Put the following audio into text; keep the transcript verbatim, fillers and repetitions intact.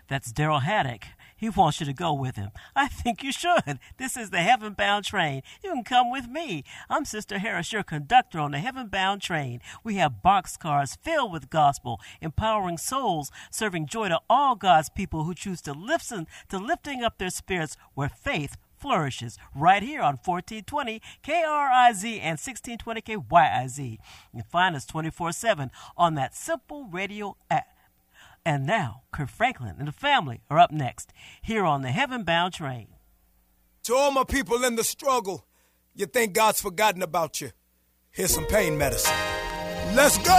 That's Daryl Haddock. He wants you to go with him. I think you should. This is the Heaven Bound Train. You can come with me. I'm Sister Harris, your conductor on the Heaven Bound Train. We have boxcars filled with gospel, empowering souls, serving joy to all God's people who choose to listen to lifting up their spirits where faith flourishes, right here on fourteen twenty K R I Z and sixteen twenty K Y I Z. You can find us twenty-four seven on that simple radio app. And now, Kurt Franklin and the family are up next, here on the Heaven Bound Train. To all my people in the struggle, you think God's forgotten about you. Here's some pain medicine. Let's go!